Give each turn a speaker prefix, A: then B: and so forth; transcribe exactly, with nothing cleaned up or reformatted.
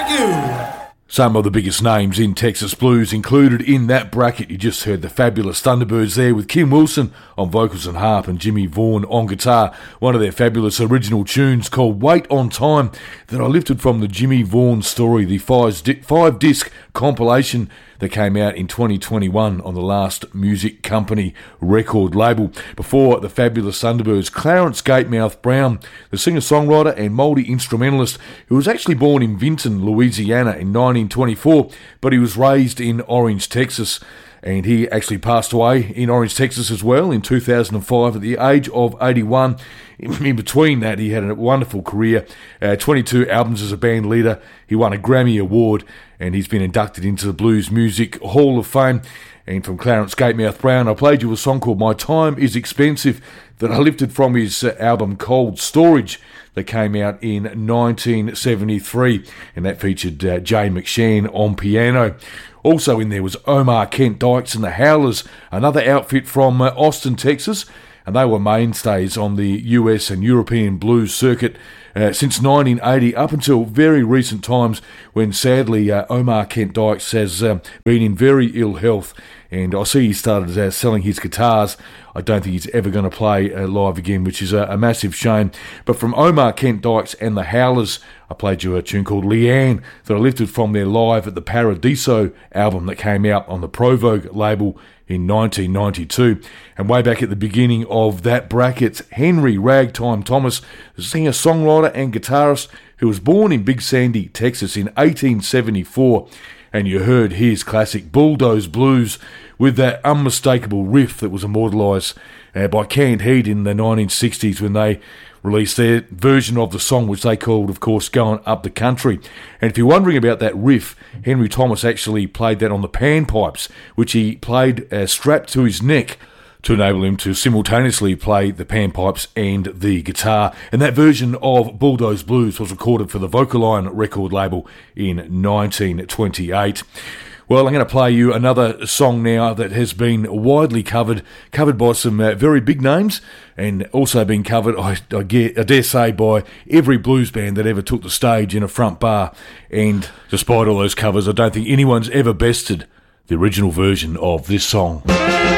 A: you.
B: Some of the biggest names in Texas blues included in that bracket. You just heard the fabulous Thunderbirds there with Kim Wilson on vocals and harp and Jimmy Vaughan on guitar. One of their fabulous original tunes called Wait on Time that I lifted from the Jimmy Vaughan Story, the five-disc compilation that came out in twenty twenty-one on the Last Music Company record label. Before the fabulous Thunderbirds, Clarence Gatemouth Brown, the singer-songwriter and multi-instrumentalist who was actually born in Vinton, Louisiana in nineteen twenty-four, but he was raised in Orange, Texas. And he actually passed away in Orange, Texas as well in two thousand five at the age of eighty-one. In between that, he had a wonderful career, uh, twenty-two albums as a band leader. He won a Grammy Award, and he's been inducted into the Blues Music Hall of Fame. And from Clarence Gatemouth Brown, I played you a song called My Time Is Expensive that I lifted from his uh, album Cold Storage that came out in nineteen seventy-three, and that featured uh, Jay McShann on piano. Also in there was Omar Kent Dykes and the Howlers, another outfit from uh, Austin, Texas, and they were mainstays on the U S and European blues circuit uh, since nineteen eighty up until very recent times when sadly uh, Omar Kent Dykes has um, been in very ill health, and I see he started uh, selling his guitars. I don't think he's ever going to play uh, live again, which is a, a massive shame. But from Omar Kent Dykes and the Howlers, I played you a tune called Leanne that I lifted from their Live at the Paradiso album that came out on the Provogue label in nineteen ninety-two. And way back at the beginning of that bracket, Henry Ragtime Thomas, the singer-songwriter and guitarist who was born in Big Sandy, Texas in eighteen seventy-four. And you heard his classic Bulldoze Blues with that unmistakable riff that was immortalised uh, by Canned Heat in the nineteen sixties when they released their version of the song, which they called, of course, Going Up the Country. And if you're wondering about that riff, Henry Thomas actually played that on the panpipes, which he played uh, strapped to his neck to enable him to simultaneously play the panpipes and the guitar. And that version of Bulldoze Blues was recorded for the Vocaline record label in nineteen twenty-eight. Well, I'm going to play you another song now that has been widely covered, covered by some uh, very big names, and also been covered, I, I, get, I dare say, by every blues band that ever took the stage in a front bar. And despite all those covers, I don't think anyone's ever bested the original version of this song.